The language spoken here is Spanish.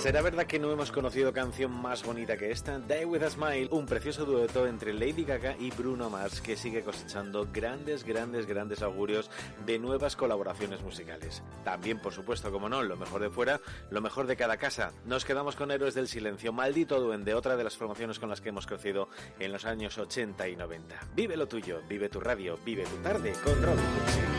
¿Será verdad que no hemos conocido canción más bonita que esta? Die With A Smile, un precioso dueto entre Lady Gaga y Bruno Mars que sigue cosechando grandes augurios de nuevas colaboraciones musicales. También, por supuesto, como no, lo mejor de fuera, lo mejor de cada casa. Nos quedamos con Héroes del Silencio, Maldito Duende, otra de las formaciones con las que hemos crecido en los años 80 y 90. Vive lo tuyo, vive tu radio, vive tu tarde con Robin Cooksey.